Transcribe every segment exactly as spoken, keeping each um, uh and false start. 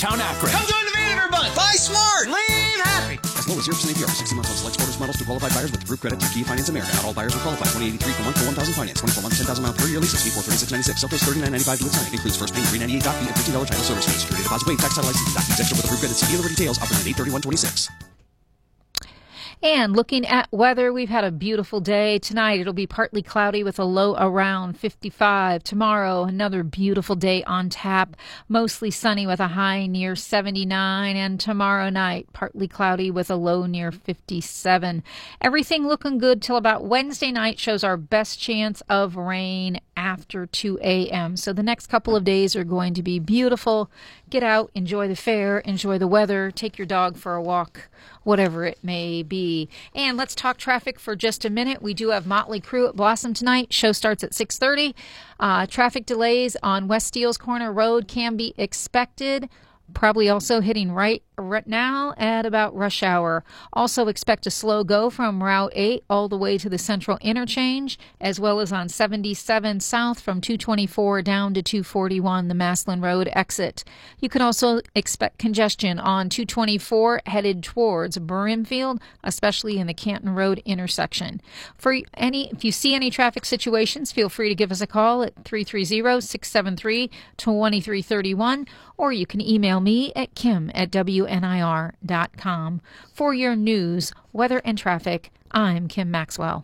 Town Akron. Come join the van every month. Buy smart. Live happy. As low as zero percent A P R for sixty months on select Sporters models to qualified buyers with approved credit through Kia Finance America. Not all buyers will qualify. twenty eighty-three per month for one thousand finance. twenty-four months, ten thousand mile per year leases. Before thirty-six ninety-six. Self-pay thirty-nine ninety-five to sign. Includes first payment three ninety-eight doc fee and fifteen dollars title service fee. Security deposit waived. Tax title license. Doc fees extra with approved credit. See dealer details. Offer on eight thirty-one twenty-six. And looking at weather, we've had a beautiful day. Tonight, it'll be partly cloudy with a low around fifty-five. Tomorrow, another beautiful day on tap. Mostly sunny with a high near seventy-nine. And tomorrow night, partly cloudy with a low near fifty-seven. Everything looking good till about Wednesday night shows our best chance of rain after two a.m. So the next couple of days are going to be beautiful. Get out, enjoy the fair, enjoy the weather, take your dog for a walk, whatever it may be. And let's talk traffic for just a minute. We do have Motley Crue at Blossom tonight. Show starts at six thirty. Uh, traffic delays on West Steeles Corner Road can be expected. Probably also hitting right, right now at about rush hour. Also expect a slow go from Route eight all the way to the Central Interchange, as well as on seventy-seven South from two twenty-four down to two forty-one, the Maslin Road exit. You can also expect congestion on two twenty-four headed towards Brimfield, especially in the Canton Road intersection. For any, if you see any traffic situations, feel free to give us a call at three three zero, six seven three, two three three one, or you can email me at kim at w n i r dot com. For your news, weather, and traffic, I'm Kim Maxwell.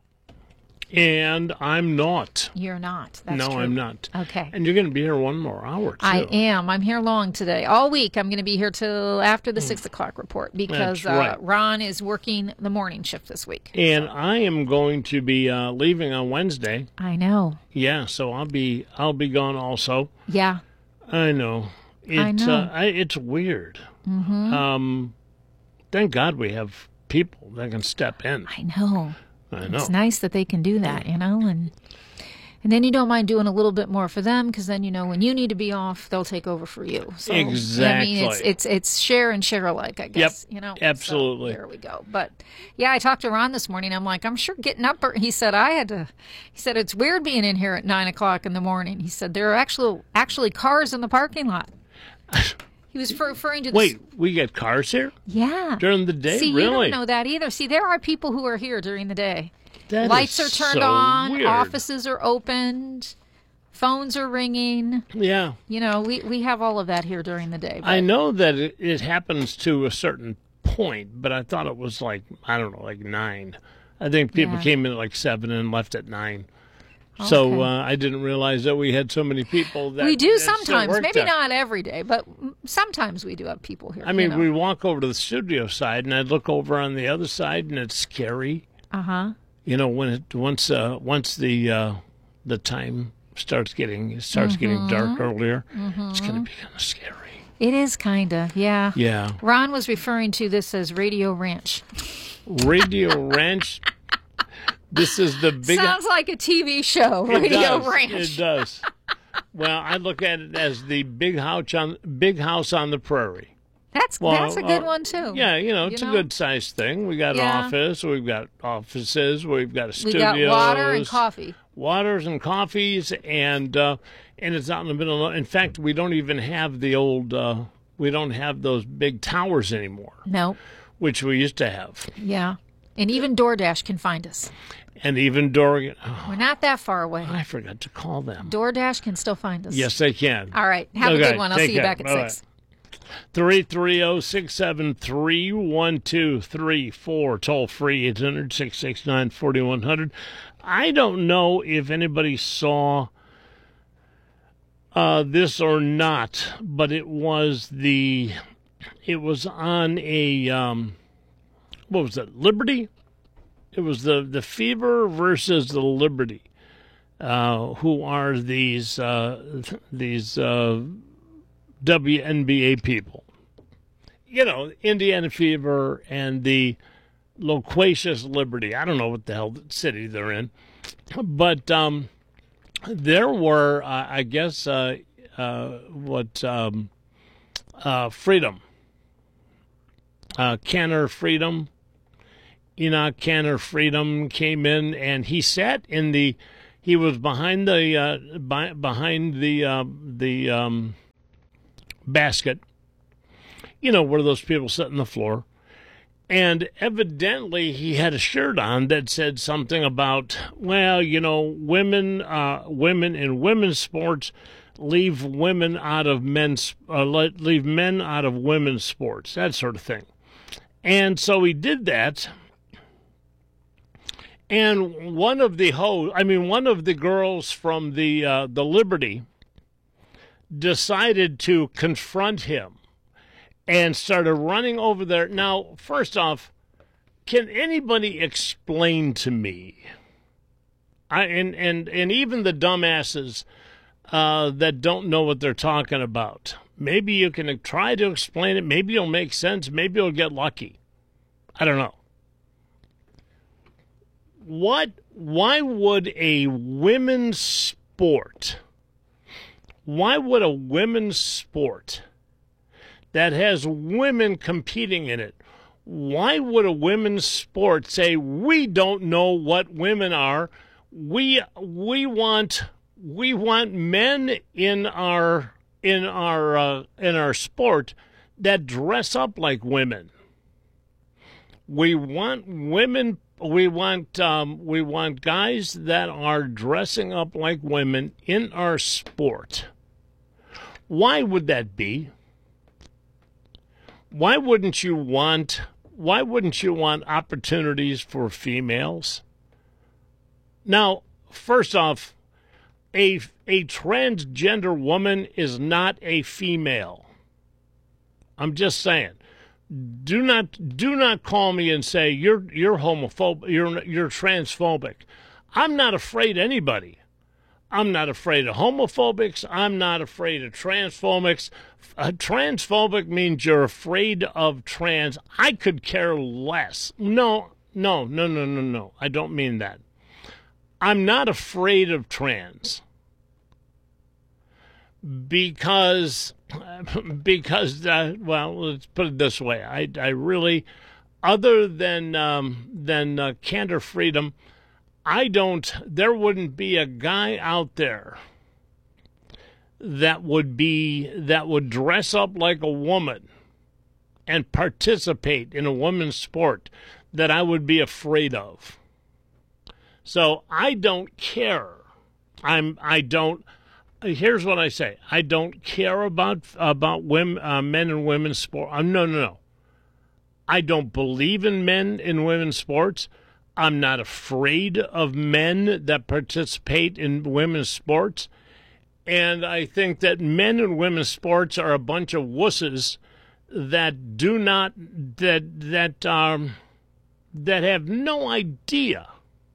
And I'm not. You're not. That's no, true. I'm not. Okay. And you're going to be here one more hour, too. I am. I'm here long today. All week. I'm going to be here till after the six o'clock report because That's right. uh, Ron is working the morning shift this week. And so. I am going to be uh, leaving on Wednesday. I know. Yeah, so I'll be I'll be gone also. Yeah. I know. It, I know. Uh, I, it's weird. Mm-hmm. Um, thank God we have people that can step in. I know. I know. It's nice that they can do that, you know, and and then you don't mind doing a little bit more for them because then, you know, when you need to be off, they'll take over for you. So, exactly. I mean, it's it's it's share and share alike, I guess. Yep. You know. Absolutely. So there we go. But yeah, I talked to Ron this morning. I'm like, I'm sure getting up. He said I had to. He said it's weird being in here at nine o'clock in the morning. He said there are actual actually cars in the parking lot. He was referring to. Wait, we get cars here? Yeah. During the day? See, really? you don't know that either. See, there are people who are here during the day. That Lights is are turned so on. weird. Offices are opened. Phones are ringing. Yeah. You know, we, we have all of that here during the day. But I know that it, it happens to a certain point, but I thought it was like, I don't know, like nine. I think people Yeah. came in at like seven and left at nine. So Okay. uh, I didn't realize that we had so many people that we do that still sometimes. worked Maybe there. not every day, but sometimes we do have people here. I mean, you know. we walk over to the studio side, and I look over on the other side, and it's scary. Uh-huh. You know, when it once uh, once the uh, the time starts getting it starts Mm-hmm. getting dark earlier, it's going to be kind of scary. It is kind of, yeah. Yeah. Ron was referring to this as Radio Ranch. Radio Ranch. This is the big. Sounds like a T V show, It Radio does. Ranch. It does. Well, I look at it as the big house on big house on the prairie. That's Well, that's a good uh, one, too. Yeah, you know, it's You a know? good sized thing. We got Yeah. an office, we've got offices, we've got a We studio. got water and coffee. Waters and coffees, and uh, and it's out in the middle. Of, in fact, we don't even have the old. Uh, we don't have those big towers anymore, No. which we used to have. Yeah. And even DoorDash can find us. And even Dorian. Oh, We're not that far away. I forgot to call them. DoorDash can still find us. Yes, they can. All right. Have a Okay, good one. I'll take see you care. back at Bye-bye. six. three three zero, six seven three, one two three four. Toll free eight hundred, six six nine, four one zero zero. I don't know if anybody saw uh, this or not, but it was the it was on a um, what was it? Liberty? It was the the Fever versus the Liberty. Uh, who are these uh, these uh, W N B A people? You know, Indiana Fever and the Loquacious Liberty. I don't know what the hell city they're in, but um, there were, uh, I guess, uh, uh, what um, uh, Freedom, uh, Canner Freedom, Enoch Canner Freedom came in, and he sat in the. He was behind the uh, by, behind the uh, the um, basket you know, where those people sit on the floor. And evidently he had a shirt on that said something about, well, you know, women, uh, women in women's sports leave women out of men's, uh, leave men out of women's sports, that sort of thing. And so he did that. And one of the ho- I mean, one of the girls from the uh, the Liberty decided to confront him and started running over there. Now, first off, can anybody explain to me? I and and and even the dumbasses uh, that don't know what they're talking about. Maybe you can try to explain it. Maybe it'll make sense. Maybe you'll get lucky. I don't know. What? Why would a women's sport? Why would a women's sport that has women competing in it? Why would a women's sport say we don't know what women are? We we want we want men in our in our uh, in our sport that dress up like women. We want women. We want um, we want guys that are dressing up like women in our sport. Why would that be? Why wouldn't you want why wouldn't you want opportunities for females? Now, first off, a a transgender woman is not a female. I'm just saying. Do not do not call me and say you're you're homophobic, you're you're transphobic. I'm not afraid of anybody. I'm not afraid of homophobics. I'm not afraid of transphobics. Uh, transphobic means you're afraid of trans. I could care less. No, no, no, no, no, no. I don't mean that. I'm not afraid of trans because because uh, well, let's put it this way. I I really, other than um, than uh, Candor Freedom, I don't, there wouldn't be a guy out there that would be, that would dress up like a woman and participate in a women's sport that I would be afraid of. So I don't care. I'm, I don't, here's what I say. I don't care about, about women, uh, men and women's sport. Uh, no, no, no. I don't believe in men in women's sports. I'm not afraid of men that participate in women's sports. And I think that men in women's sports are a bunch of wusses that do not, that, that, um, that have no idea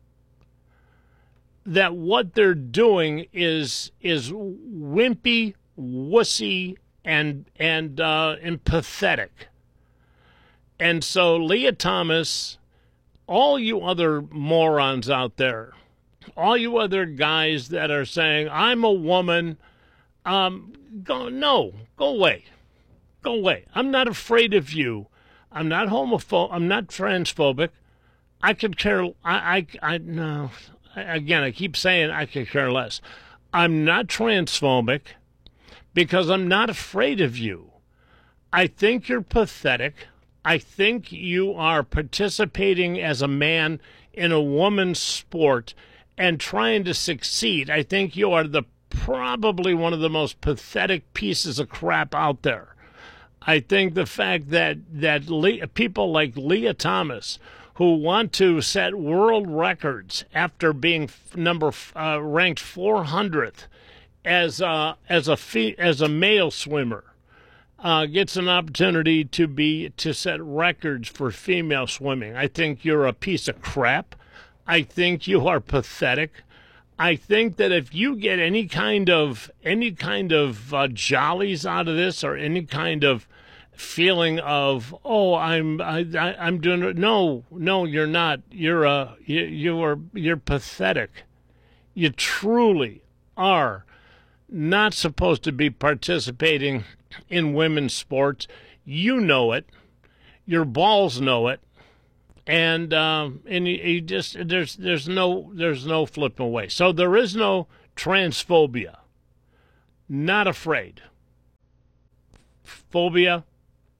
that what they're doing is, is wimpy, wussy, and, and, uh, and pathetic. And so Leah Thomas, all you other morons out there, all you other guys that are saying, I'm a woman, um, go, no, go away. Go away. I'm not afraid of you. I'm not homophobic. I'm not transphobic. I could care, I, I, I, no, again, I keep saying I could care less. I'm not transphobic because I'm not afraid of you. I think you're pathetic. I think you are participating as a man in a woman's sport and trying to succeed. I think you are the probably one of the most pathetic pieces of crap out there. I think the fact that that Le- people like Leah Thomas, who want to set world records after being f- number f- uh, ranked four hundredth as a, as a fe- as a male swimmer, Uh, gets an opportunity to be to set records for female swimming. I think you're a piece of crap. I think you are pathetic. I think that if you get any kind of any kind of uh, jollies out of this, or any kind of feeling of oh I'm I, I, I'm doing it, no no you're not. You're a you, you are you're pathetic. You truly are not supposed to be participating in women's sports. You know it. Your balls know it. And um, and you, you just there's there's no there's no flipping away. So there is no transphobia. Not afraid. Phobia,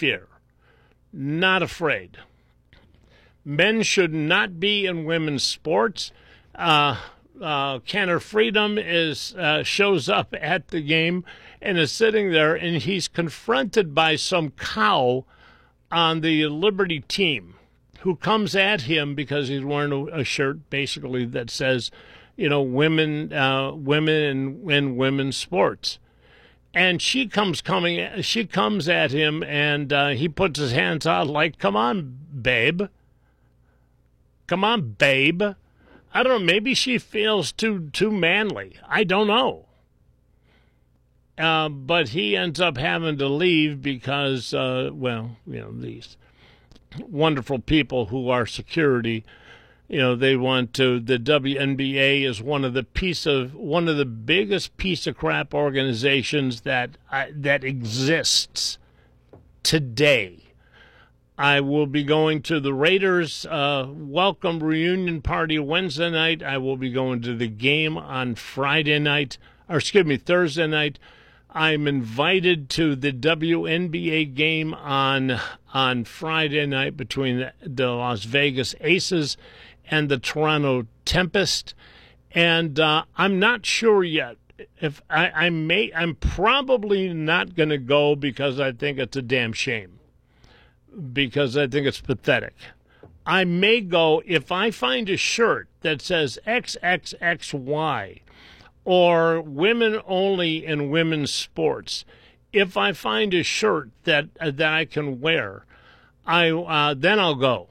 fear, not afraid. Men should not be in women's sports. Uh, uh, Kenner Freedom is uh, shows up at the game and is sitting there, and he's confronted by some cow on the Liberty team who comes at him because he's wearing a, a shirt basically that says, you know, women, uh, women in, in women's sports. And she comes coming, she comes at him, and uh, he puts his hands out like, "Come on, babe. Come on, babe." I don't know. Maybe she feels too too manly. I don't know. Uh, but he ends up having to leave because, uh, well, you know, these wonderful people who are security, you know, they want to. The W N B A is one of the piece of one of the biggest piece of crap organizations that uh, that exists today. I will be going to the Raiders uh, welcome reunion party Wednesday night. I will be going to the game on Friday night, or excuse me, Thursday night. I'm invited to the W N B A game on on Friday night between the, the Las Vegas Aces and the Toronto Tempest, and uh, I'm not sure yet if I, I may. I'm probably not going to go because I think it's a damn shame. Because I think it's pathetic. I may go if I find a shirt that says X X X Y or women only in women's sports. If I find a shirt that uh, that I can wear, I uh, then I'll go.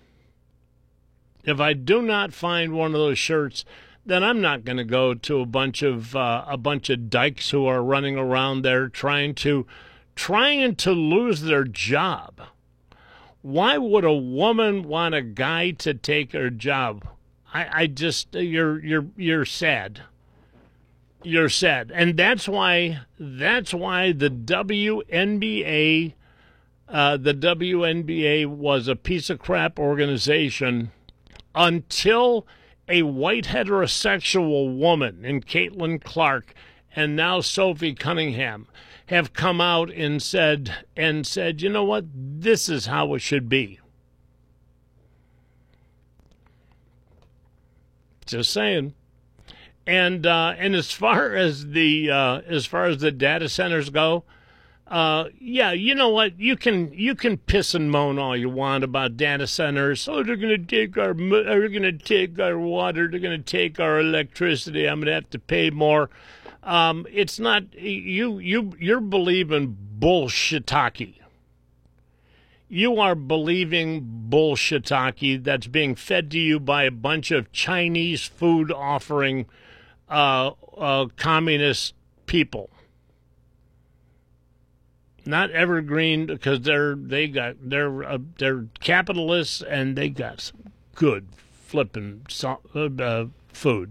If I do not find one of those shirts, then I'm not going to go to a bunch of uh, a bunch of dykes who are running around there trying to trying to lose their job. Why would a woman want a guy to take her job? I, I just you're you're you're sad. You're sad, and that's why that's why the W N B A, uh, the W N B A was a piece of crap organization until a white heterosexual woman in Caitlin Clark and now Sophie Cunningham have come out and said and said, you know what, this is how it should be. Just saying. And uh, and as far as the uh, as far as the data centers go, uh, yeah, you know what, you can you can piss and moan all you want about data centers. Oh, they're going to take our they're going to take our water, they're going to take our electricity. I'm going to have to pay more. Um, it's not you you you're believing bullshitaki. You are believing bullshitaki that's being fed to you by a bunch of Chinese food offering uh, uh, communist people. Not evergreen because they're they got they're uh, they're capitalists and they got some good flipping so, uh, food.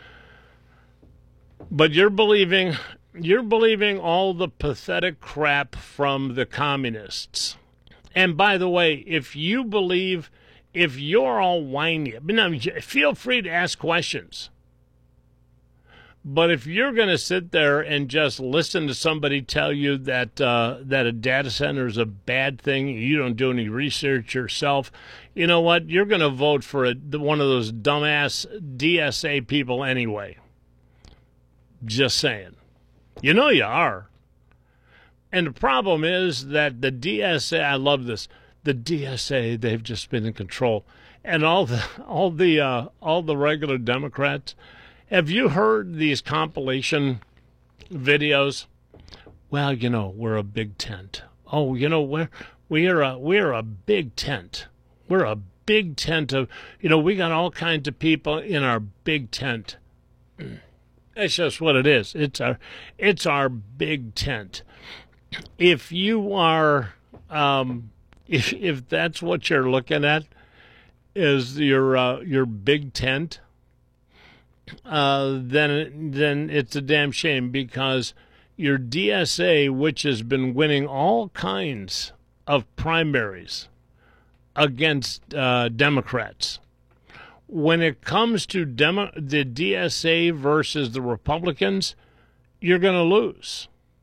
But you're believing you're believing all the pathetic crap from the communists. And by the way, if you believe, if you're all whiny, now feel free to ask questions. But if you're going to sit there and just listen to somebody tell you that uh, that a data center is a bad thing, you don't do any research yourself, you know what? You're going to vote for a, one of those dumbass D S A people anyway. Just saying. You know you are. And the problem is that the D S A, I love this, the D S A, they've just been in control. And all the all the uh, all the regular Democrats, have you heard these compilation videos? Well, you know, we're a big tent. Oh, you know, we're we're a we're a big tent. We're a big tent of, you know, we got all kinds of people in our big tent. That's just what it is. It's our it's our big tent. If you are, um, if if that's what you're looking at, is your uh, your big tent, uh, then then it's a damn shame because your D S A, which has been winning all kinds of primaries against uh, Democrats, when it comes to demo, the D S A versus the Republicans, you're going to lose.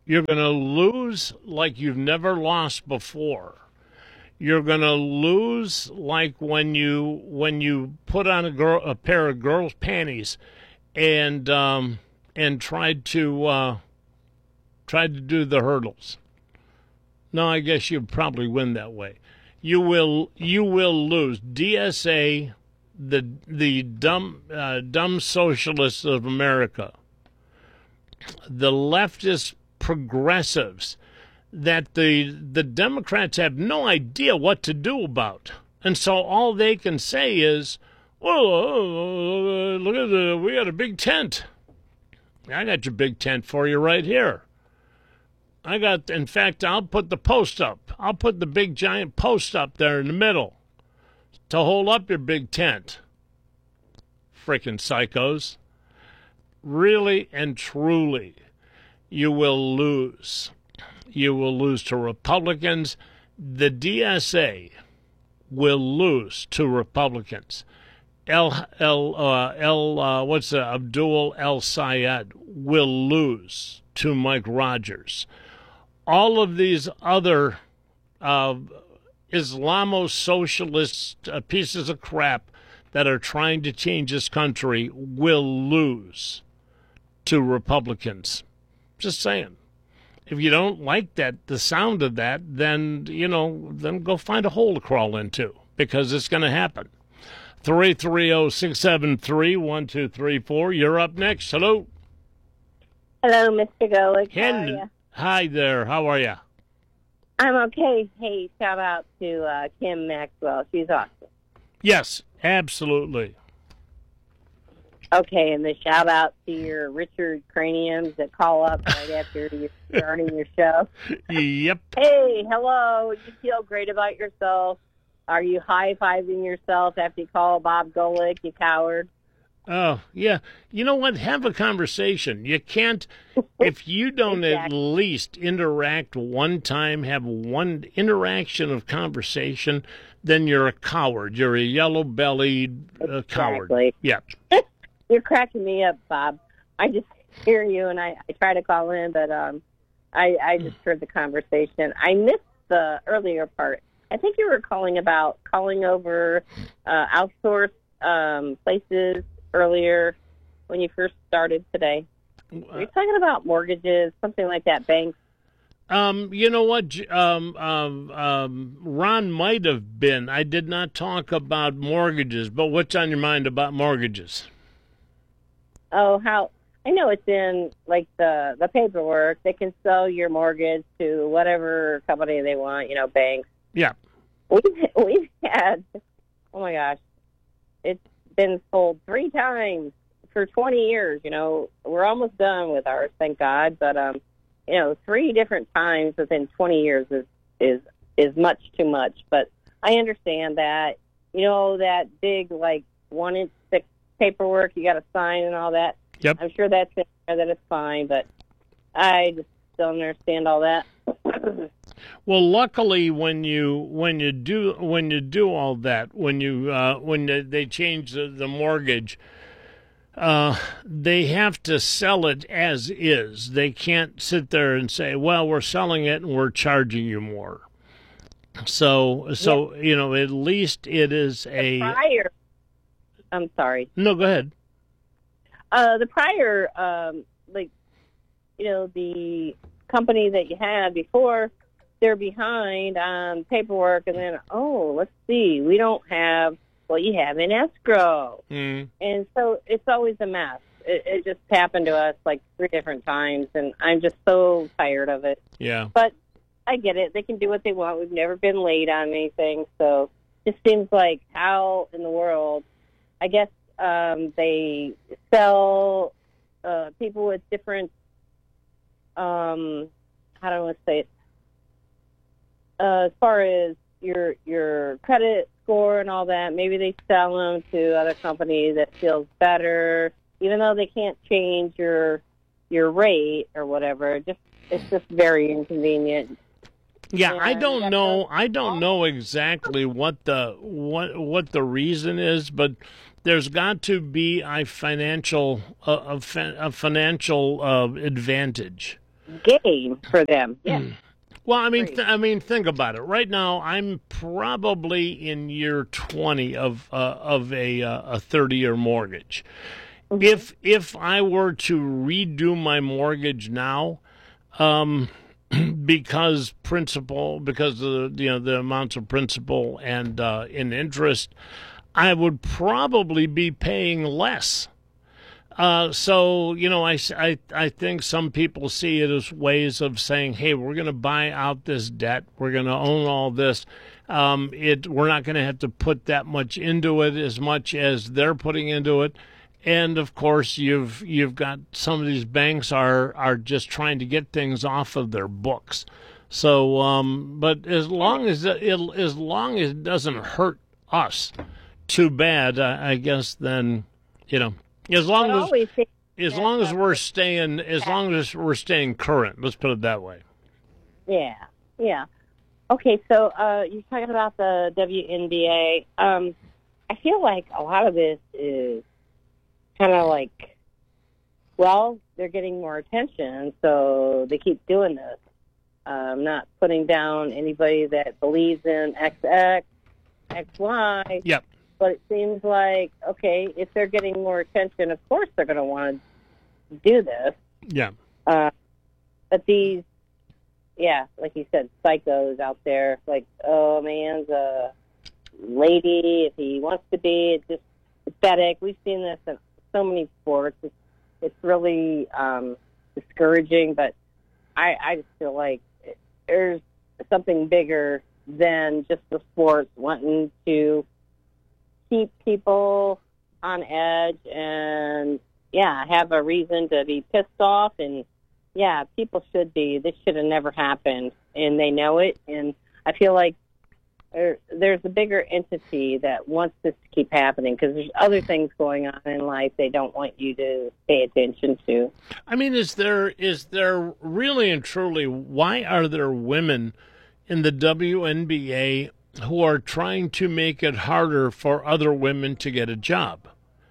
You're going to lose like you've never lost before. You're going to lose like when you when you put on a girl a pair of girls' panties and um, and tried to uh, tried to do the hurdles. No, I guess you'd probably win that way. You will you will lose. D S A, the the dumb uh, dumb socialists of America, the leftist progressives that the the Democrats have no idea what to do about, and so all they can say is, "Well, uh, look at the we got a big tent. I got your big tent for you right here. I got, in fact, I'll put the post up. I'll put the big giant post up there in the middle to hold up your big tent." Frickin' psychos. Really and truly, you will lose. You will lose to Republicans. The D S A will lose to Republicans. El, El, uh, El uh, what's that? Abdul El Sayed will lose to Mike Rogers. All of these other uh, Islamo-socialist uh, pieces of crap that are trying to change this country will lose to Republicans. Just saying. If you don't like that, the sound of that, then, you know, then go find a hole to crawl into, because it's going to happen. three three zero, six seven three, one two three four. You're up next. Hello. Hello, Mister Golick. How are Hello. ya? Hi there. How are you? I'm okay. Hey, shout out to uh, Kim Maxwell. She's awesome. Yes, absolutely. Okay, and the shout out to your Richard Craniums that call up right after you're starting your show. Yep. Hey, hello. You feel great about yourself? Are you high-fiving yourself after you call Bob Golick, you coward? Oh, yeah. You know what? Have a conversation. You can't, if you don't Exactly. at least interact one time, have one interaction of conversation, then you're a coward. You're a yellow-bellied uh, coward. Exactly. Yep. You're cracking me up, Bob. I just hear you, and I, I try to call in, but um, I, I just heard the conversation. I missed the earlier part. I think you were calling about calling over uh, outsourced um, places earlier when you first started today. Were you talking about mortgages, something like that, banks? Um, you know what? J- Um, um, um, Ron might have been. I did not talk about mortgages, but what's on your mind about mortgages? Oh, how I know it's in like the the paperwork. They can sell your mortgage to whatever company they want, you know, banks. Yeah. We've we've had, oh my gosh, it's been sold three times for twenty years. You know, we're almost done with ours, thank God. But um, you know, three different times within twenty years is is is much too much. But I understand that. You know, that big like one inch thick paperwork you got to sign and all that. Yep. I'm sure that's in there, that it's fine, but I just don't understand all that. Well, luckily, when you when you do when you do all that, when you uh, when they change the, the mortgage, uh, they have to sell it as is. They can't sit there and say, "Well, we're selling it and we're charging you more." So, so you know, at least it is a. Prior, I'm sorry. No, go ahead. Uh, the prior, um, like, you know, the company that you had before, they're behind on paperwork, and then, oh, let's see, we don't have what you have in escrow. Mm. And so it's always a mess. It, it just happened to us like three different times, and I'm just so tired of it. Yeah. But I get it. They can do what they want. We've never been late on anything, so it seems like how in the world, I guess, Um, they sell uh, people with different, um, how do I want to say it? Uh, as far as your your credit score and all that, maybe they sell them to other companies that feels better, even though they can't change your your rate or whatever. Just it's just very inconvenient. Yeah, I And don't that's know. a- I don't know exactly what the what what the reason is, but there's got to be a financial a, a, fa- a financial uh, advantage gain for them. Yeah. Well, I mean, th- I mean, think about it. Right now, I'm probably in year twenty of uh, of a uh, a thirty-year mortgage. Mm-hmm. If if I were to redo my mortgage now, um, because principal, because of the, you know, the amounts of principal and uh, in interest, I would probably be paying less. Uh, so, you know, I, I, I think some people see it as ways of saying, hey, we're going to buy out this debt. We're going to own all this. Um, it we're not going to have to put that much into it as much as they're putting into it. And, of course, you've you've got some of these banks are, are just trying to get things off of their books. So, um, but as long as it, as long as it doesn't hurt us too bad, I, I guess then, you know. As long as, as long as we're staying, as long as we're staying current, let's put it that way. Yeah, yeah. Okay, so uh, you're talking about the W N B A. Um, I feel like a lot of this is kind of like, well, they're getting more attention, so they keep doing this. Um, not putting down anybody that believes in X X, X Y. Yep. But it seems like, okay, if they're getting more attention, of course they're going to want to do this. Yeah. Uh, but these, yeah, like you said, psychos out there, like, oh, man's a lady if he wants to be. It's just pathetic. We've seen this in so many sports. It's, it's really um, discouraging, but I, I just feel like there's something bigger than just the sports wanting to keep people on edge and, yeah, have a reason to be pissed off. And, yeah, people should be. This should have never happened, and they know it. And I feel like there, there's a bigger entity that wants this to keep happening because there's other things going on in life they don't want you to pay attention to. I mean, is there is there really and truly, why are there women in the W N B A who are trying to make it harder for other women to get a job?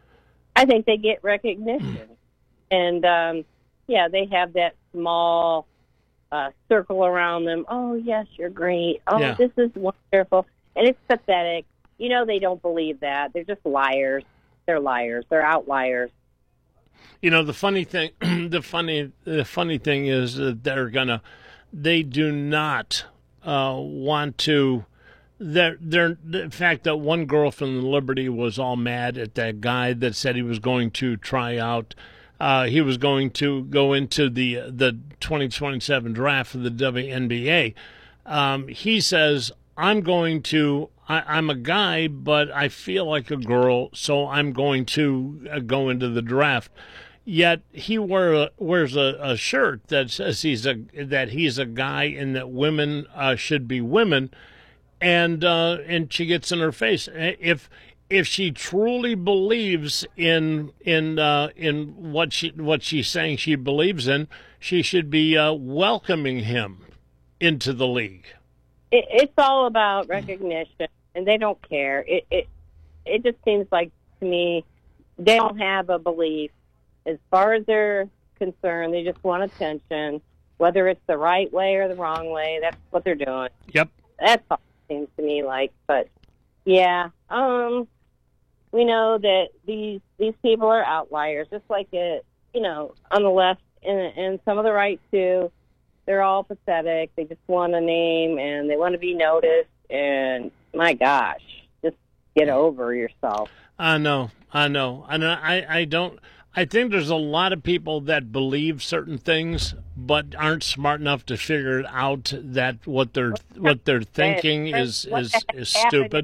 I think they get recognition. and, um, yeah, they have that small uh, circle around them. Oh, yes, you're great. Oh, yeah. This is wonderful. And it's pathetic. You know, they don't believe that. They're just liars. They're liars. They're outliers. You know, the funny thing, the funny, the funny thing is that they're gonna, they do not uh, want to. They're, they're, in fact, that one girl from the Liberty was all mad at that guy that said he was going to try out. Uh, he was going to go into the the twenty twenty-seven draft for the W N B A. Um, he says, I'm going to, I, I'm a guy, but I feel like a girl, so I'm going to uh, go into the draft. Yet he wear, wears a, a shirt that says he's a that he's a guy and that women uh, should be women. And uh, and she gets in her face. If if she truly believes in in uh, in what she what she's saying she believes in, she should be uh, welcoming him into the league. It, it's all about recognition, and they don't care. It it it just seems like to me they don't have a belief as far as they're concerned. They just want attention, whether it's the right way or the wrong way. That's what they're doing. Yep, that's all. Seems to me like, but yeah, um, we know that these these people are outliers, just like it, you know, on the left and, and some of the right too. They're all pathetic. They just want a name and they want to be noticed. And my gosh, just get over yourself. I know, I know, and I, I don't. I think there's a lot of people that believe certain things, but aren't smart enough to figure out that what they're what they're thinking is is, is stupid.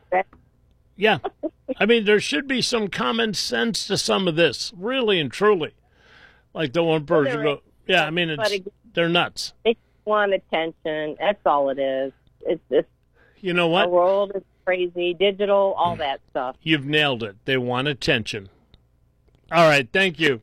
Yeah, I mean there should be some common sense to some of this, really and truly. Like the one person, go, yeah, I mean it's they're nuts. They want attention. That's all it is. It's it's you know what? The world is crazy, digital, all that stuff. You've nailed it. They want attention. All right, thank you.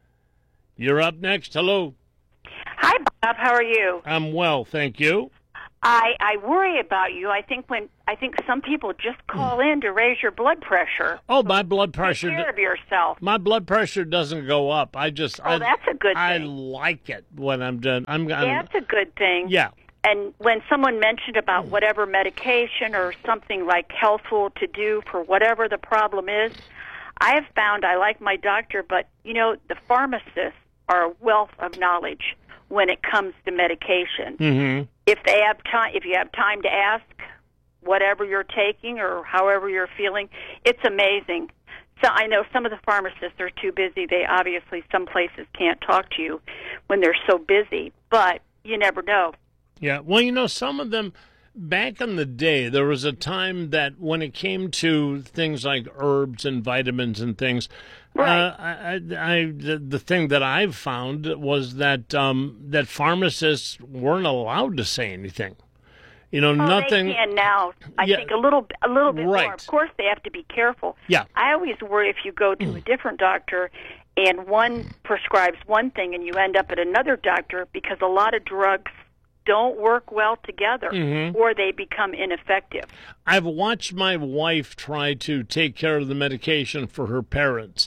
You're up next. Hello. Hi, Bob. How are you? I'm well, thank you. I, I worry about you. I think when I think some people just call in to raise your blood pressure. Oh, my blood pressure. Take care of yourself. My blood pressure doesn't go up. I just. Oh, I, that's a good I thing. like it when I'm done. I'm. I'm Yeah, that's a good thing. Yeah. And when someone mentioned about whatever medication or something like healthful to do for whatever the problem is, I have found I like my doctor, but you know the pharmacists are a wealth of knowledge when it comes to medication. Mm-hmm. If they have time, if you have time to ask whatever you're taking or however you're feeling, it's amazing. So I know some of the pharmacists are too busy. They obviously, some places can't talk to you when they're so busy, but you never know. Yeah. Well, you know, some of them, back in the day, there was a time that when it came to things like herbs and vitamins and things, Right. uh, I, I, the, the thing that I've found was that um, that pharmacists weren't allowed to say anything. You know, Oh, nothing. they can now. I Yeah. think a little, a little bit Right. more. Of course, they have to be careful. Yeah. I always worry if you go to a different doctor and one prescribes one thing and you end up at another doctor because a lot of drugs don't work well together Mm-hmm. or they become ineffective. I've watched my wife try to take care of the medication for her parents,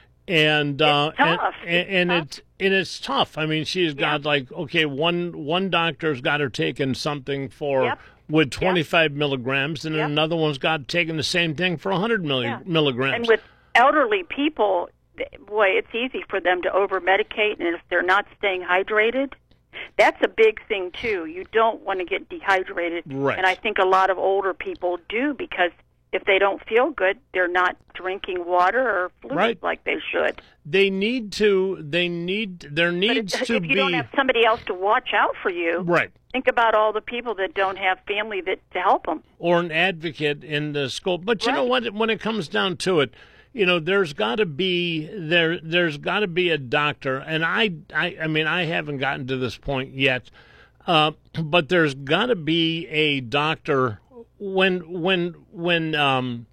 and uh, It's tough. and, and, and It's it's and it's tough. I mean, she's got like okay, one one doctor's got her taking something for Yep. with twenty-five milligrams, and then Yep. another one's got taking the same thing for one hundred milli- Yeah. milligrams. And with elderly people, th- boy, it's easy for them to over-medicate, and if they're not staying hydrated, that's a big thing, too. You don't want to get dehydrated. Right. And I think a lot of older people do because if they don't feel good, they're not drinking water or fluids Right. like they should. They need to. They need. There But needs if, to if you be don't have somebody else to watch out for you, right. think about all the people that don't have family that to help them. Or an advocate in the school. But you know Right. what? When it comes down to it, you know, there's got to be there. There's got to be a doctor, and I, I, I mean, I haven't gotten to this point yet, uh, but there's got to be a doctor when when when um,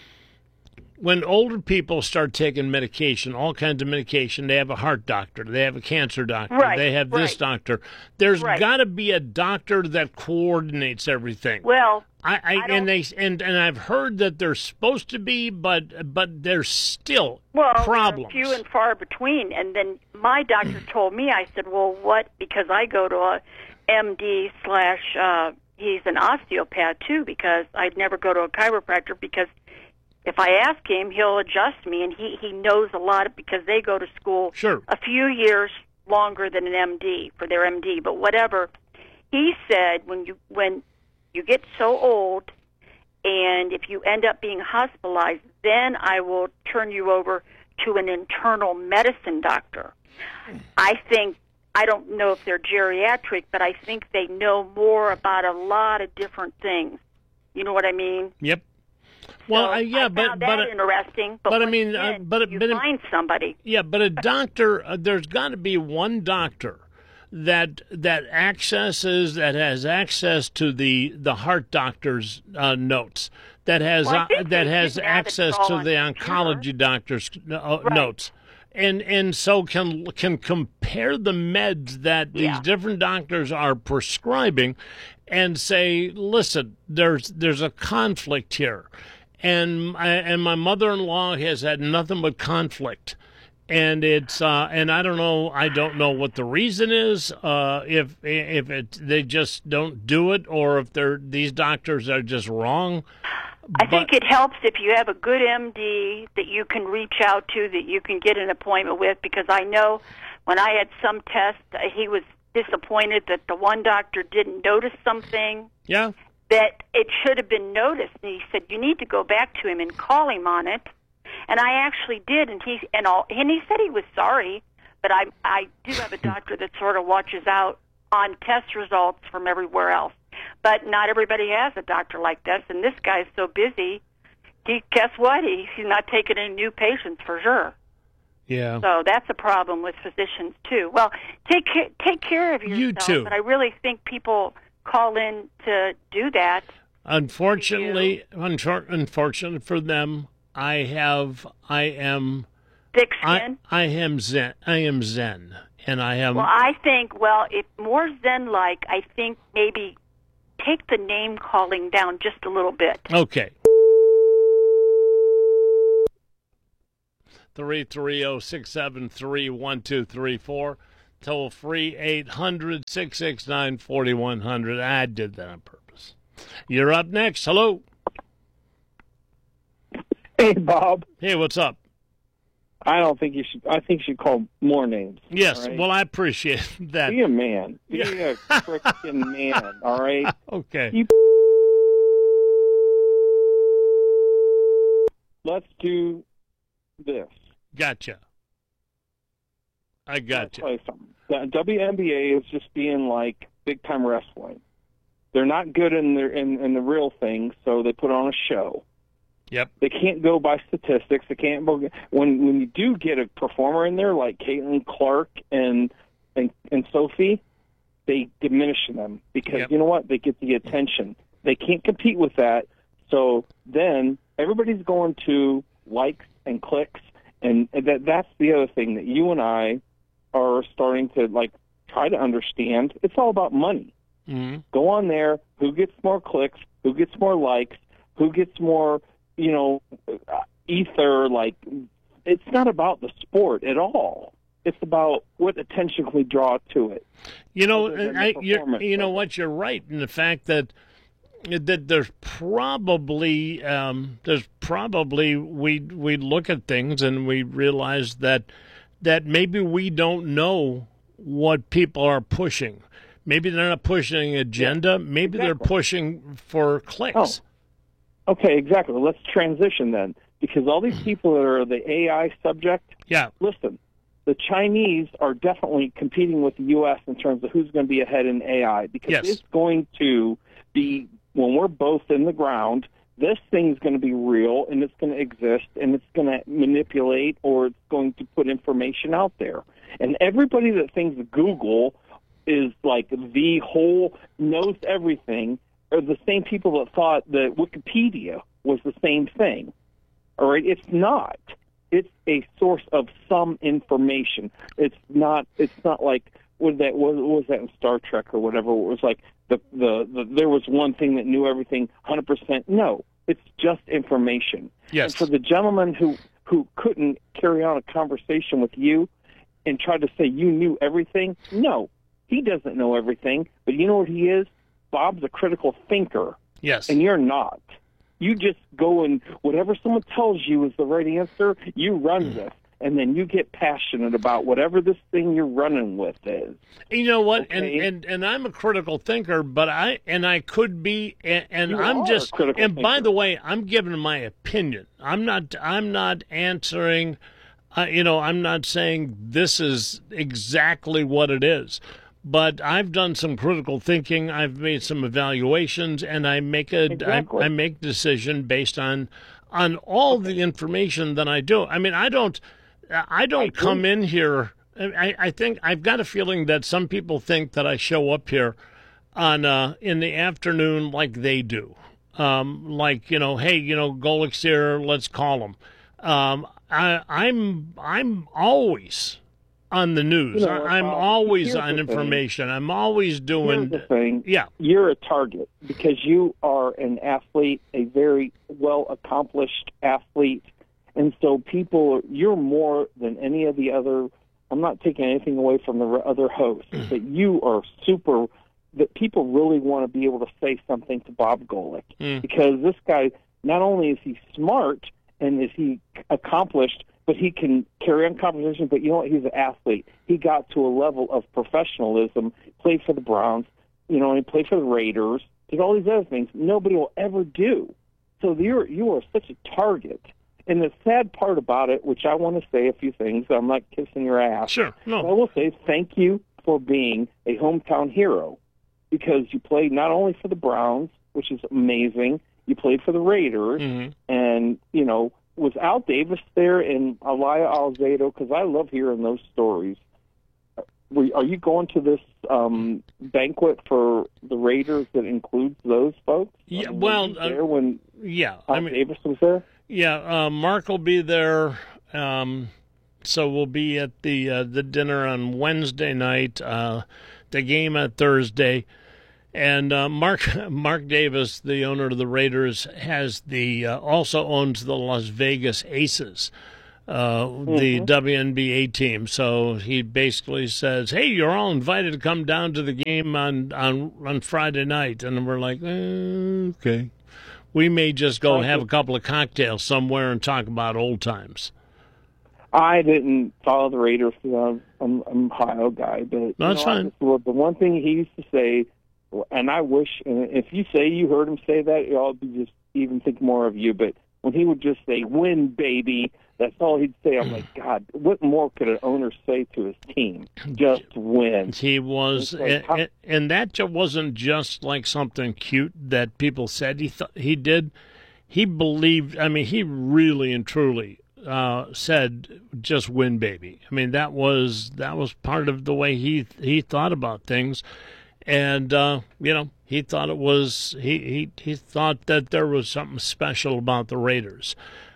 when older people start taking medication, all kinds of medication. They have a heart doctor, they have a cancer doctor, Right, they have this right. doctor. There's Right. got to be a doctor that coordinates everything. Well, I, I, I don't- and they and and I've heard that they're supposed to be, but but there's still Well, problems. few and far between. And then my doctor told me, I said, well, what? Because I go to a M D slash, uh, he's an osteopath too, because I'd never go to a chiropractor because if I ask him, he'll adjust me, and he, he knows a lot of, because they go to school Sure. a few years longer than an M D for their M D. But whatever, he said when you when you get so old and if you end up being hospitalized, then I will turn you over to an internal medicine doctor. I think, I don't know if they're geriatric, but I think they know more about a lot of different things. You know what I mean? Yep. Well, So uh, yeah, I but found but that uh, interesting. But, but I once mean, uh, again, but- you but- find somebody. yeah, but a doctor. Uh, there's got to be one doctor that that accesses that has access to the the heart doctor's uh, notes. That has Well, I uh, think that they has didn't have it access all to on the computer. oncology doctor's uh, Right. notes. And and so can can compare the meds that these Yeah. different doctors are prescribing, and say, listen, there's there's a conflict here, and I, and my mother-in-law has had nothing but conflict, and it's uh, and I don't know I don't know what the reason is, uh, if if it they just don't do it, or if they're these doctors are just wrong. I But- think it helps if you have a good M D that you can reach out to, that you can get an appointment with, because I know when I had some tests, uh, he was disappointed that the one doctor didn't notice something Yeah. that it should have been noticed. And he said, you need to go back to him and call him on it. And I actually did, and he and all, and he said he was sorry, but I I do have a doctor that sort of watches out on test results from everywhere else. But not everybody has a doctor like this, and this guy's so busy. He guess what? He, he's not taking any new patients for sure. Yeah. So that's a problem with physicians too. Well, take ca- take care of yourself. You too. But I really think people call in to do that. Unfortunately, unfor- unfortunately for them, I have, I am, Thick I, skin. I am zen. I am zen, and I am. Well, I think, well, if more Zen-like, I think maybe take the name calling down just a little bit. Okay. three three zero, six seven three, one two three four. Toll free eight hundred, six six nine, four one zero zero. I did that on purpose. You're up next. Hello. Hey, Bob. Hey, what's up? I don't think you should. I think you should call more names. Yes, right? well, I appreciate that. Be a man. Be Yeah. a freaking man, all right? Okay. You... Let's do this. Gotcha. I got Let's you. play something. The W N B A is just being like big-time wrestling. They're not good in, their, in, in the real thing, so they put on a show. Yep. They can't go by statistics. They can't go, when when you do get a performer in there like Caitlin Clark and and, and Sophie, they diminish them because Yep. you know what? They get the attention. They can't compete with that. So then everybody's going to likes and clicks, and that that's the other thing that you and I are starting to like try to understand. It's all about money. Mm-hmm. Go on there. Who gets more clicks? Who gets more likes? Who gets more? You know, ether, like, it's not about the sport at all. It's about what attention can we draw to it. You know, Other than the I, you're, performance you know of it. what? You're right in the fact that that there's probably um, there's probably we we look at things and we realize that that maybe we don't know what people are pushing. Maybe they're not pushing an agenda. Maybe they're exactly. pushing for clicks. Oh. Okay, exactly. Let's transition then, because all these people that are the A I subject, Yeah. listen, the Chinese are definitely competing with the U S in terms of who's going to be ahead in A I, because Yes. it's going to be, when we're both in the ground, this thing's going to be real, and it's going to exist, and it's going to manipulate, or it's going to put information out there. And everybody that thinks Google is like the whole, knows everything, are the same people that thought that Wikipedia was the same thing. All right, it's not. It's a source of some information. It's not. It's not like what that was. What was that in Star Trek or whatever? It was like the the, the there was one thing that knew everything one hundred percent. No, it's just information. Yes. And for the gentleman who who couldn't carry on a conversation with you and tried to say you knew everything, no, he doesn't know everything. But you know what he is? Bob's a critical thinker, Yes. and you're not. You just go and whatever someone tells you is the right answer, you run with, and then you get passionate about whatever this thing you're running with is. You know what? Okay. And, and and I'm a critical thinker, but I and I could be, and, and You I'm are a just. critical And by thinker. the way, I'm giving my opinion. I'm not. I'm not answering. Uh, you know, I'm not saying this is exactly what it is. But I've done some critical thinking. I've made some evaluations, and I make a Exactly. I, I make decision based on on all the information that I do. I mean, I don't I don't I come agree. in here. I, I think I've got a feeling that some people think that I show up here on uh, in the afternoon like they do. Um, like you know, hey, you know, Golik's here. Let's call him. Um, I, I'm I'm always on the news. You know what, I, I'm Bob? always Here's on the thing. information. I'm always doing. Here's the thing. Yeah. You're a target because you are an athlete, a very well-accomplished athlete. And so people, you're more than any of the other, I'm not taking anything away from the other hosts, but you are super, that people really want to be able to say something to Bob Golick. Mm. Because this guy, not only is he smart and is he accomplished, but he can carry on conversation. But you know what? He's an athlete. He got to a level of professionalism, played for the Browns, you know, and he played for the Raiders, did all these other things nobody will ever do. So you're, you are such a target. And the sad part about it, which I want to say a few things, I'm not kissing your ass. Sure. But I No. will say thank you for being a hometown hero because you played not only for the Browns, which is amazing, you played for the Raiders, Mhm. and, you know, was Al Davis there and Elia Alzado? Because I love hearing those stories. Were, are you going to this um, banquet for the Raiders that includes those folks? Yeah, I mean, well, were you uh, there when Yeah. Al I mean, Davis was there? yeah. Uh, Mark will be there. Um, so we'll be at the uh, the dinner on Wednesday night. Uh, the game on Thursday. And uh, Mark Mark Davis, the owner of the Raiders, has the uh, also owns the Las Vegas Aces, uh, mm-hmm. the W N B A team. So he basically says, "Hey, you're all invited to come down to the game on on, on Friday night." And we're like, eh, "Okay, we may just go have a couple of cocktails somewhere and talk about old times." I didn't follow the Raiders because I'm, I'm an Ohio guy, but no, that's know, fine. Just, well, the one thing he used to say. And I wish, and if you say you heard him say that, I'll be just even think more of you. But when he would just say, "Win, baby," that's all he'd say. I'm like, God, what more could an owner say to his team? Just win. He was, like, and, and that wasn't just like something cute that people said he th- he did. He believed. I mean, he really and truly uh, said, "Just win, baby." I mean, that was that was part of the way he he thought about things. And, uh, you know, he thought it was, he, he, he thought that there was something special about the Raiders.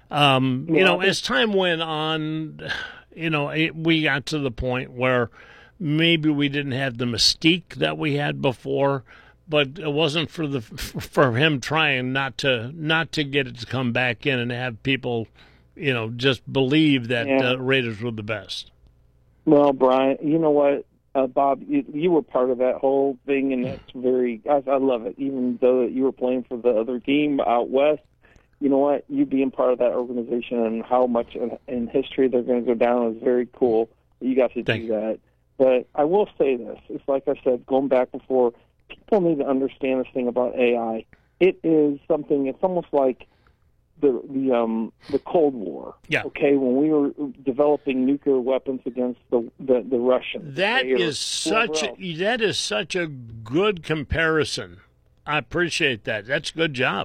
Um, you know, as time went on, you know, it, we got to the point where maybe we didn't have the mystique that we had before, but it wasn't for the, for him trying not to, not to get it to come back in and have people, you know, just believe that yeah. the Raiders were the best. Well, Brian, you know what? Uh, Bob, you, you were part of that whole thing, and that's very, I, I love it. Even though you were playing for the other team out west, you know what? You being part of that organization and how much in, in history they're going to go down is very cool. You got to Thank do you. that. But I will say this. It's like I said, going back before, people need to understand this thing about A I. It is something, it's almost like the the um the Cold War. Yeah. Okay, when we were developing nuclear weapons against the the, the Russians. That okay, is such a, that is such a good comparison. I appreciate that. That's a good job.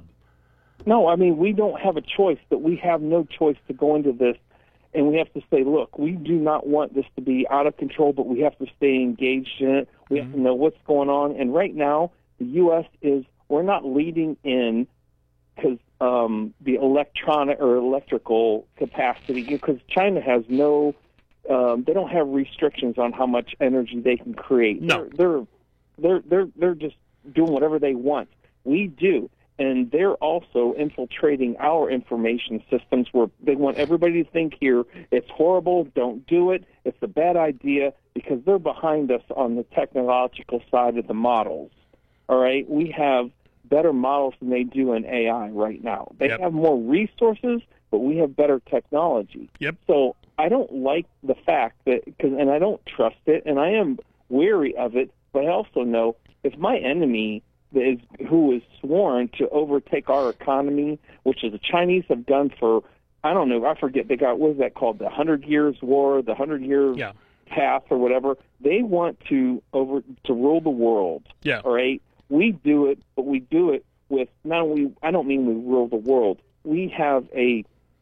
No, I mean we don't have a choice, but we have no choice to go into this, and we have to say, look, we do not want this to be out of control, but we have to stay engaged in it. We mm-hmm. have to know what's going on, and right now the U S is we're not leading in because um, the electronic or electrical capacity, because China has no, um, they don't have restrictions on how much energy they can create. No, they're they're they're they're just doing whatever they want. We do, and they're also infiltrating our information systems where they want everybody to think here it's horrible, don't do it, it's a bad idea, because they're behind us on the technological side of the models. All right, we have better models than they do in A I right now. They yep. have more resources, but we have better technology. Yep. So I don't like the fact that, cause, and I don't trust it, and I am wary of it, but I also know if my enemy is who is sworn to overtake our economy, which is the Chinese have done for, I don't know, I forget, they got, what is that called, the Hundred Years War, the Hundred Year yeah. Path or whatever. They want to over to rule the world. Yeah. All right. We do it, but we do it with not only, I don't mean we rule the world. We have a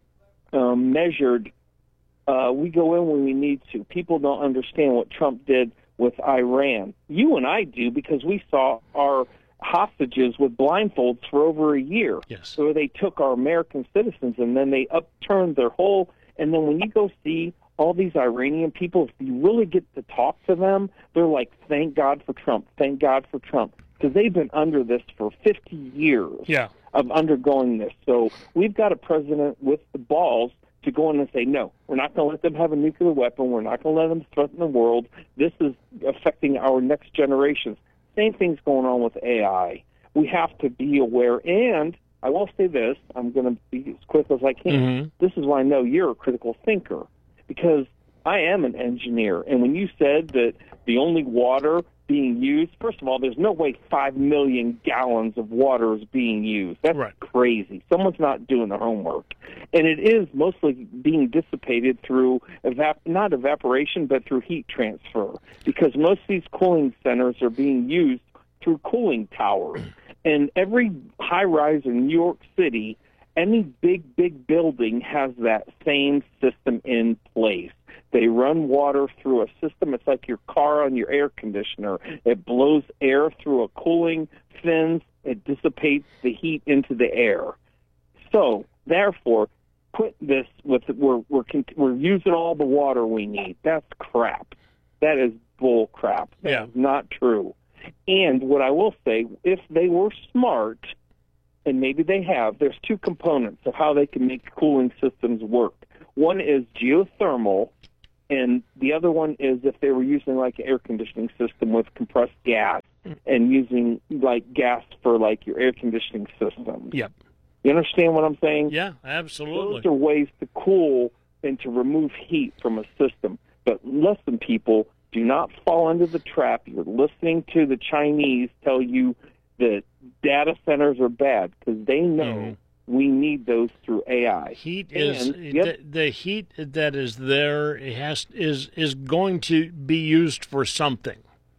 um, measured, uh, we go in when we need to. People don't understand what Trump did with Iran. You and I do, because we saw our hostages with blindfolds for over a year. Yes. So they took our American citizens and then they upturned their whole, and then when you go see all these Iranian people, if you really get to talk to them, they're like, thank God for Trump, thank God for Trump. Because they've been under this for fifty years yeah. of undergoing this. So we've got a president with the balls to go in and say, no, we're not going to let them have a nuclear weapon. We're not going to let them threaten the world. This is affecting our next generations. Same thing's going on with A I. We have to be aware. And I will say this, I'm going to be as quick as I can. Mm-hmm. This is why I know you're a critical thinker, because I am an engineer. And when you said that the only water being used, first of all, there's no way five million gallons of water is being used. That's right. crazy. Someone's not doing their homework. And it is mostly being dissipated through, evap- not evaporation, but through heat transfer, because most of these cooling centers are being used through cooling towers. And every high-rise in New York City, any big, big building has that same system in place. They run water through a system. It's like your car on your air conditioner. It blows air through a cooling fins. It dissipates the heat into the air. So, therefore, put this with we're we're we're using all the water we need. That's crap. That is bull crap. That yeah. is not true. And what I will say, if they were smart, and maybe they have, there's two components of how they can make cooling systems work. One is geothermal, and the other one is if they were using like an air conditioning system with compressed gas and using like gas for like your air conditioning system. Yep. You understand what I'm saying? Yeah, absolutely. Those are ways to cool and to remove heat from a system. But listen, people, do not fall into the trap. You're listening to the Chinese tell you that data centers are bad because they know mm-hmm. we need those through A I. Heat is and, yep. the, the heat that is there. It has is is going to be used for something.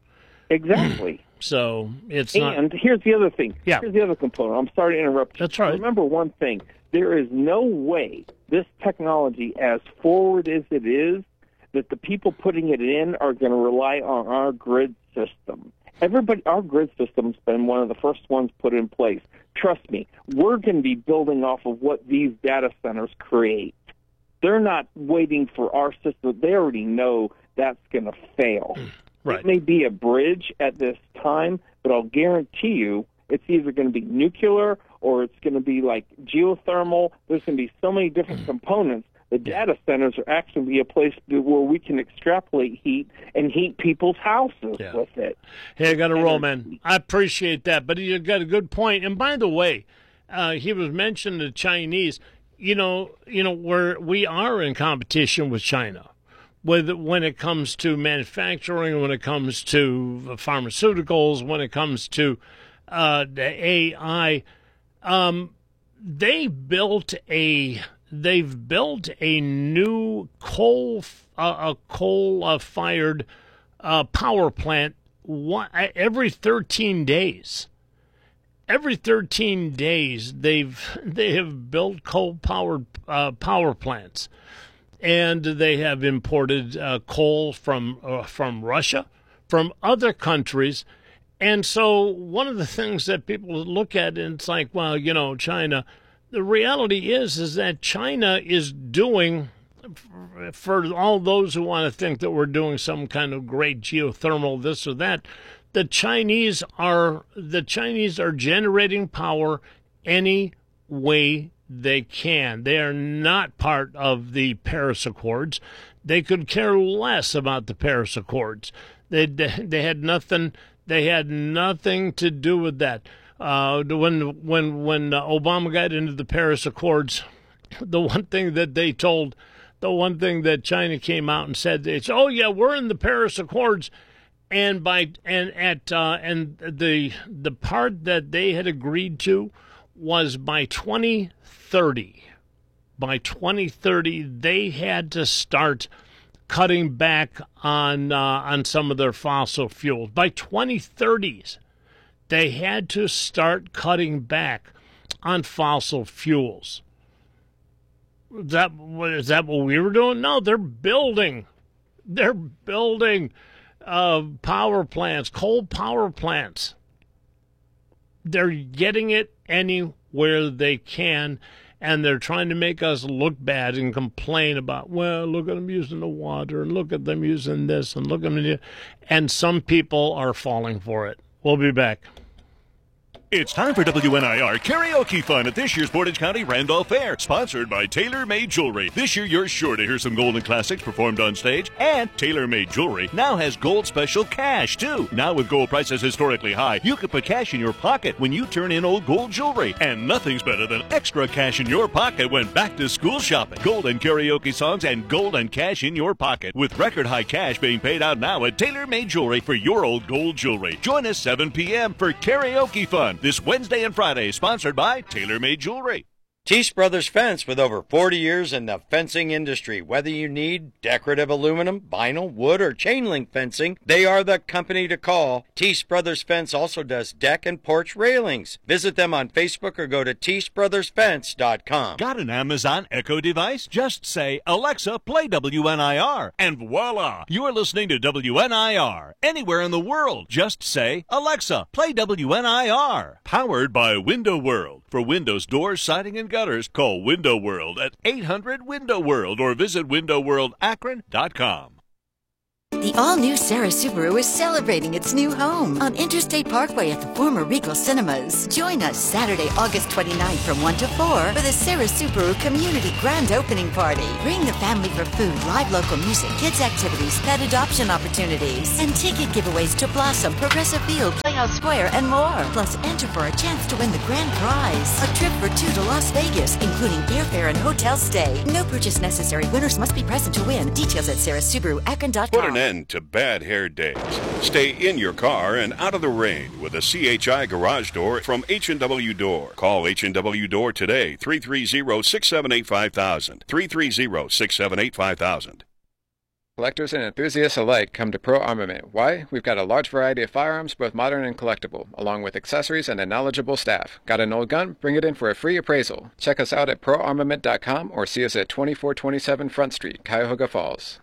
Exactly. So it's and not. And here's the other thing. Yeah. Here's the other component. I'm sorry to interrupt you. That's right. Remember one thing. There is no way this technology, as forward as it is, that the people putting it in are going to rely on our grid system. Everybody, our grid system's been one of the first ones put in place. Trust me, we're going to be building off of what these data centers create. They're not waiting for our system. They already know that's going to fail. Right. It may be a bridge at this time, but I'll guarantee you it's either going to be nuclear or it's going to be like geothermal. There's going to be so many different components. The data centers are actually be a place to, where we can extrapolate heat and heat people's houses yeah. with it. Hey, I got to roll, man. I appreciate that, but you got a good point. And by the way, uh, he was mentioning the Chinese. You know, you know, where we are in competition with China, with when it comes to manufacturing, when it comes to pharmaceuticals, when it comes to uh, the A I. Um, they built a. They've built a new coal, uh, a coal-fired uh, power plant one, every thirteen days. Every thirteen days, they've they have built coal-powered uh, power plants, and they have imported uh, coal from uh, from Russia, from other countries. And so, one of the things that people look at, and it's like, well, you know, China. The reality is, is that China is doing, for all those who want to think that we're doing some kind of great geothermal this or that, the Chinese are the Chinese are generating power any way they can. They are not part of the Paris Accords. They could care less about the Paris Accords. They they had nothing. They had nothing to do with that. Uh, when when when uh, Obama got into the Paris Accords, the one thing that they told, the one thing that China came out and said, it's, oh yeah, we're in the Paris Accords, and by and at uh, and the the part that they had agreed to was by twenty thirty. By twenty thirty, they had to start cutting back on uh, on some of their fossil fuels. By twenty thirties. They had to start cutting back on fossil fuels. Is that, is that what we were doing? No, they're building. They're building uh, power plants, coal power plants. They're getting it anywhere they can, and they're trying to make us look bad and complain about, well, look at them using the water, and look at them using this, and look at them. And some people are falling for it. We'll be back. It's time for W N I R Karaoke Fun at this year's Portage County Randolph Fair, sponsored by Tailor Made Jewelry. This year, you're sure to hear some golden classics performed on stage, and Tailor Made Jewelry now has gold special cash, too. Now with gold prices historically high, you can put cash in your pocket when you turn in old gold jewelry, and nothing's better than extra cash in your pocket when back to school shopping. Golden karaoke songs and golden cash in your pocket, with record high cash being paid out now at Tailor Made Jewelry for your old gold jewelry. Join us seven p.m. for Karaoke Fun this Wednesday and Friday, sponsored by Tailor Made Jewelry. Teese Brothers Fence, with over forty years in the fencing industry. Whether you need decorative aluminum, vinyl, wood, or chain link fencing, they are the company to call. Teese Brothers Fence also does deck and porch railings. Visit them on Facebook or go to teese brothers fence dot com. Got an Amazon Echo device? Just say, Alexa, play W N I R, and voila! You're listening to W N I R. Anywhere in the world, just say, Alexa, play W N I R. Powered by Window World. For windows, doors, siding, and gutters, call Window World at eight hundred window world or visit window world akron dot com. The all-new Sarah Subaru is celebrating its new home on Interstate Parkway at the former Regal Cinemas. Join us Saturday, August twenty-ninth from one to four for the Sarah Subaru Community Grand Opening Party. Bring the family for food, live local music, kids activities, pet adoption opportunities, and ticket giveaways to Blossom, Progressive Field, Playhouse Square, and more. Plus, enter for a chance to win the grand prize, a trip for two to Las Vegas, including airfare and hotel stay. No purchase necessary. Winners must be present to win. Details at sarah subaru akron dot com. Put an end to bad hair days. Stay in your car and out of the rain with a C H I garage door from H and W Door. Call H and W Door today, three three zero, six seven eight, five thousand, three three zero, six seven eight, five thousand. Collectors and enthusiasts alike come to Pro Armament. Why? We've got a large variety of firearms, both modern and collectible, along with accessories and a knowledgeable staff. Got an old gun? Bring it in for a free appraisal. Check us out at pro armament dot com or see us at twenty-four twenty-seven Front Street, Cuyahoga Falls.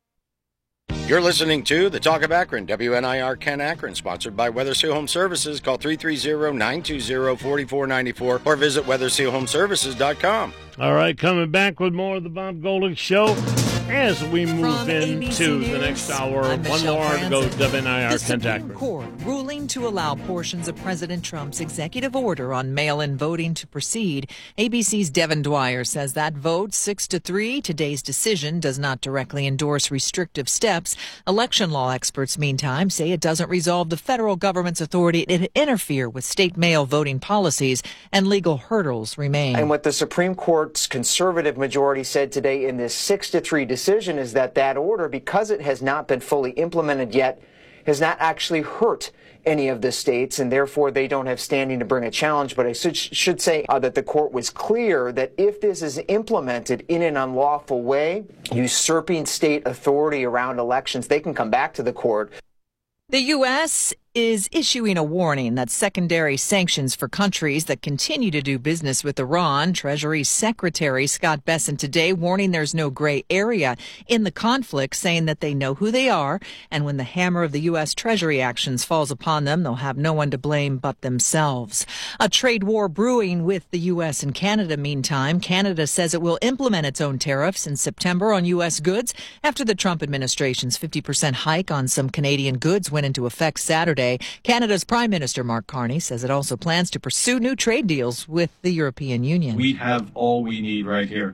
You're listening to The Talk of Akron, W N I R Ken Akron, sponsored by Weather Seal Home Services. Call three three zero, nine two zero, four four nine four or visit weather seal home services dot com. All right, coming back with more of the Bob Golick Show as we move From into the next hour. I'm One Michelle more to go, Franzen. W N I R The Ken Supreme Akron. Court ruling to allow portions of President Trump's executive order on mail-in voting to proceed. A B C's Devin Dwyer says that vote, six to three, today's decision does not directly endorse restrictive steps. Election law experts, meantime, say it doesn't resolve the federal government's authority to interfere with state mail voting policies, and legal hurdles remain. And what the Supreme Court's conservative majority said today in this six to three decision is that that order, because it has not been fully implemented yet, has not actually hurt any of the states, and therefore they don't have standing to bring a challenge. But I should, should say uh, that the court was clear that if this is implemented in an unlawful way, usurping state authority around elections, they can come back to the court. The U S is issuing a warning that secondary sanctions for countries that continue to do business with Iran. Treasury Secretary Scott Bessent today warning there's no gray area in the conflict, saying that they know who they are, and when the hammer of the U S Treasury actions falls upon them, they'll have no one to blame but themselves. A trade war brewing with the U S and Canada, meantime. Canada says it will implement its own tariffs in September on U S goods after the Trump administration's fifty percent hike on some Canadian goods went into effect Saturday. Canada's Prime Minister Mark Carney says it also plans to pursue new trade deals with the European Union. We have all we need right here.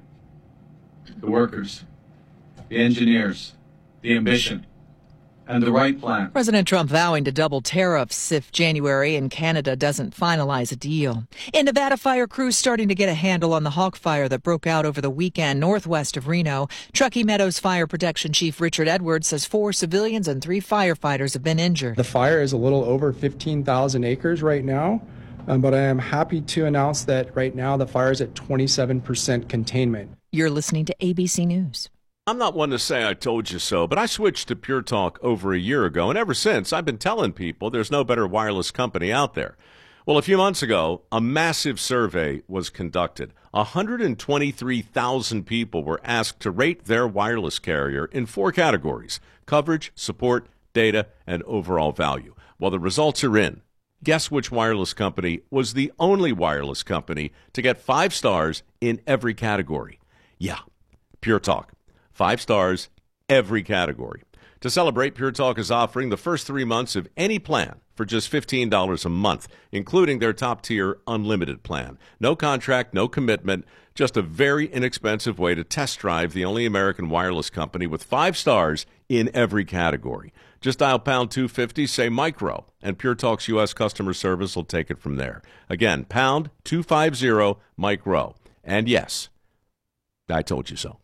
The workers, the engineers, the ambition, and the right plan. President Trump vowing to double tariffs if January and Canada doesn't finalize a deal. In Nevada, fire crews starting to get a handle on the Hawk Fire that broke out over the weekend northwest of Reno. Truckee Meadows Fire Protection Chief Richard Edwards says four civilians and three firefighters have been injured. The fire is a little over fifteen thousand acres right now, um, but I am happy to announce that right now the fire is at twenty-seven percent containment. You're listening to A B C News. I'm not one to say I told you so, but I switched to Pure Talk over a year ago, and ever since I've been telling people there's no better wireless company out there. Well, a few months ago, a massive survey was conducted. one hundred twenty-three thousand people were asked to rate their wireless carrier in four categories: coverage, support, data, and overall value. Well, the results are in. Guess which wireless company was the only wireless company to get five stars in every category? Yeah, Pure Talk. Five stars, every category. To celebrate, Pure Talk is offering the first three months of any plan for just fifteen dollars a month, including their top-tier unlimited plan. No contract, no commitment, just a very inexpensive way to test drive the only American wireless company with five stars in every category. Just dial pound two fifty, say micro, and Pure Talk's U S customer service will take it from there. Again, pound two fifty, micro. And yes, I told you so.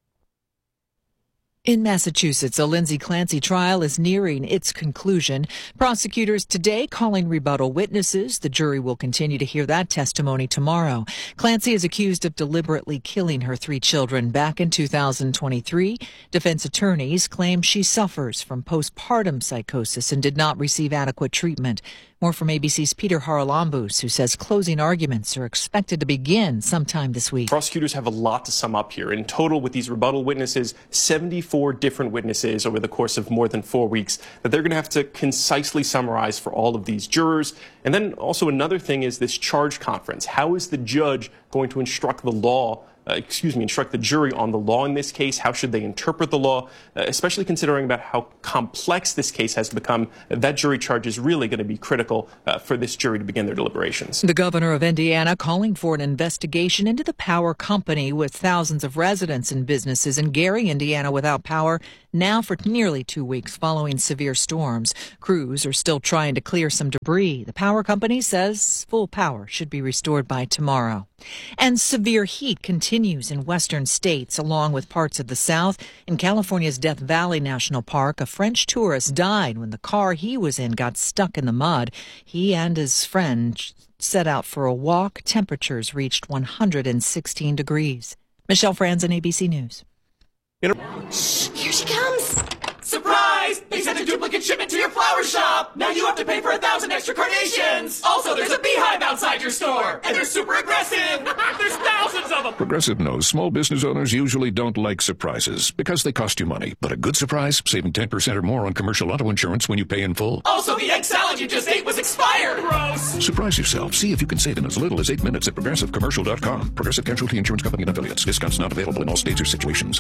In Massachusetts, a Lindsay Clancy trial is nearing its conclusion. Prosecutors today calling rebuttal witnesses. The jury will continue to hear that testimony tomorrow. Clancy is accused of deliberately killing her three children back in two thousand twenty-three. Defense attorneys claim she suffers from postpartum psychosis and did not receive adequate treatment. More from A B C's Peter Haralambous, who says closing arguments are expected to begin sometime this week. Prosecutors have a lot to sum up here. In total, with these rebuttal witnesses, seventy-four different witnesses over the course of more than four weeks that they're going to have to concisely summarize for all of these jurors. And then also another thing is this charge conference. How is the judge going to instruct the law uh, excuse me, instruct the jury on the law in this case. How should they interpret the law, uh, especially considering about how complex this case has become. That jury charge is really going to be critical uh, for this jury to begin their deliberations. The governor of Indiana calling for an investigation into the power company with thousands of residents and businesses in Gary, Indiana, without power now for nearly two weeks following severe storms. Crews are still trying to clear some debris. The power company says full power should be restored by tomorrow. And severe heat continues in western states, along with parts of the South. In California's Death Valley National Park, a French tourist died when the car he was in got stuck in the mud. He and his friend set out for a walk. Temperatures reached one hundred sixteen degrees. Michelle Franzen, A B C News. Shh, here she comes. Surprise! They sent a duplicate shipment to your flower shop. Now you have to pay for a thousand extra carnations. Also, there's a beehive outside your store, and they're super aggressive. There's thousands of them. Progressive knows small business owners usually don't like surprises because they cost you money. But a good surprise, saving ten percent or more on commercial auto insurance when you pay in full. Also, the egg salad you just ate was expired. Gross. Surprise yourself. See if you can save in as little as eight minutes at progressive commercial dot com. Progressive Casualty Insurance Company and affiliates. Discounts not available in all states or situations.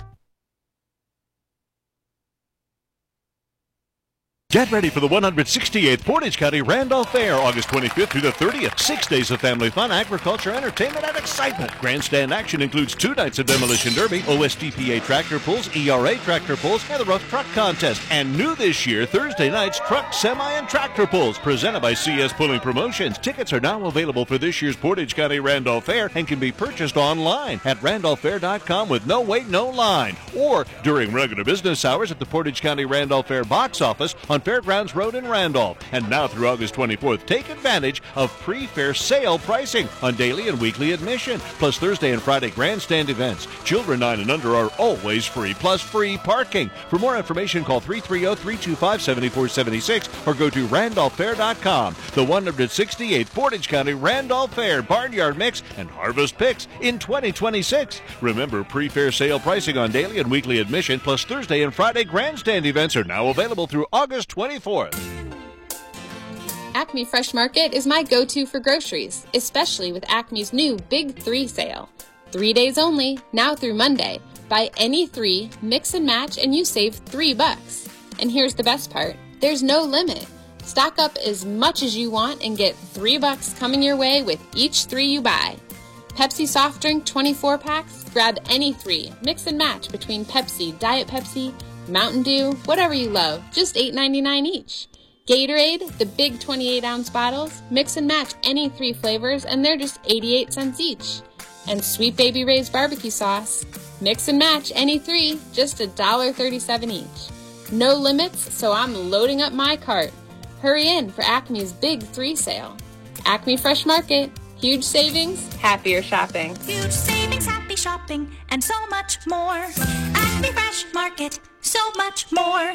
Get ready for the one hundred sixty-eighth Portage County Randolph Fair, August twenty-fifth through the thirtieth. Six days of family fun, agriculture, entertainment, and excitement. Grandstand action includes two nights of demolition derby, O S D P A tractor pulls, E R A tractor pulls, and the rough truck contest. And new this year, Thursday nights, truck, semi, and tractor pulls, presented by C S Pulling Promotions. Tickets are now available for this year's Portage County Randolph Fair and can be purchased online at randolph fair dot com with no wait, no line. Or during regular business hours at the Portage County Randolph Fair box office on Fairgrounds Road in Randolph. And now through August twenty-fourth, take advantage of pre-fair sale pricing on daily and weekly admission, plus Thursday and Friday grandstand events. Children nine and under are always free, plus free parking. For more information, call three three zero, three two five, seven four seven six or go to randolph fair dot com. The one hundred sixty-eighth Portage County Randolph Fair Barnyard Mix and Harvest Picks in twenty twenty-six. Remember, pre-fair sale pricing on daily and weekly admission, plus Thursday and Friday grandstand events are now available through August twenty-fourth. Acme Fresh Market is my go-to for groceries, especially with Acme's new Big Three sale. Three days only, now through Monday. Buy any three, mix and match, and you save three bucks. And here's the best part, there's no limit. Stock up as much as you want and get three bucks coming your way with each three you buy. Pepsi soft drink twenty-four packs, grab any three, mix and match between Pepsi, Diet Pepsi, Mountain Dew, whatever you love, just eight ninety-nine each. Gatorade, the big twenty-eight ounce bottles, mix and match any three flavors and they're just eighty-eight cents each. And Sweet Baby Ray's barbecue sauce, mix and match any three, just one dollar thirty-seven each. No limits, so I'm loading up my cart. Hurry in for Acme's Big Three sale. Acme Fresh Market, huge savings, happier shopping. Huge savings, happy shopping, and so much more. Acme Fresh Market, so much more.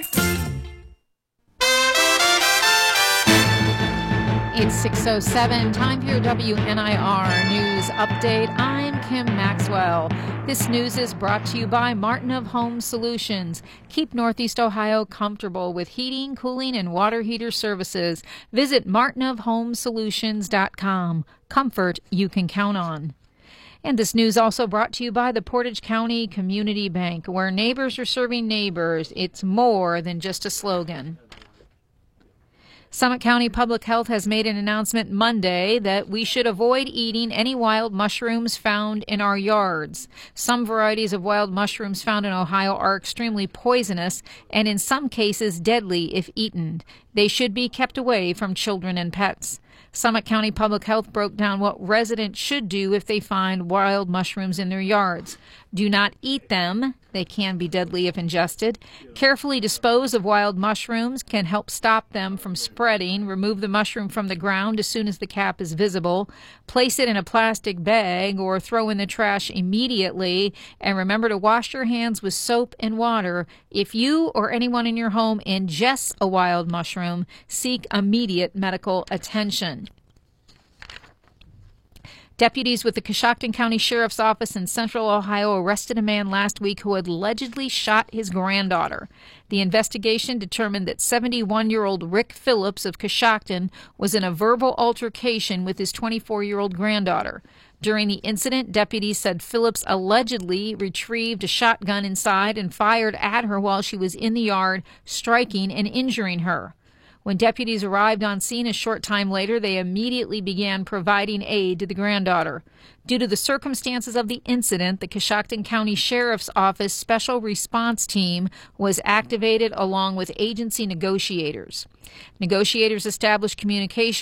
It's six oh seven, time for your W N I R News Update. I'm Kim Maxwell. This news is brought to you by Martin of Home Solutions. Keep Northeast Ohio comfortable with heating, cooling, and water heater services. Visit martin of home solutions dot com. Comfort you can count on. And this news also brought to you by the Portage County Community Bank, where neighbors are serving neighbors. It's more than just a slogan. Summit County Public Health has made an announcement Monday that we should avoid eating any wild mushrooms found in our yards. Some varieties of wild mushrooms found in Ohio are extremely poisonous and in some cases deadly if eaten. They should be kept away from children and pets. Summit County Public Health broke down what residents should do if they find wild mushrooms in their yards. Do not eat them. They can be deadly if ingested. Carefully dispose of wild mushrooms can help stop them from spreading. Remove the mushroom from the ground as soon as the cap is visible. Place it in a plastic bag or throw in the trash immediately. And remember to wash your hands with soap and water. If you or anyone in your home ingests a wild mushroom, seek immediate medical attention. Deputies with the Coshocton County Sheriff's Office in Central Ohio arrested a man last week who had allegedly shot his granddaughter. The investigation determined that seventy-one-year-old Rick Phillips of Coshocton was in a verbal altercation with his twenty-four-year-old granddaughter. During the incident, deputies said Phillips allegedly retrieved a shotgun inside and fired at her while she was in the yard, striking and injuring her. When deputies arrived on scene a short time later, they immediately began providing aid to the granddaughter. Due to the circumstances of the incident, the Coshocton County Sheriff's Office Special Response Team was activated along with agency negotiators. Negotiators established communication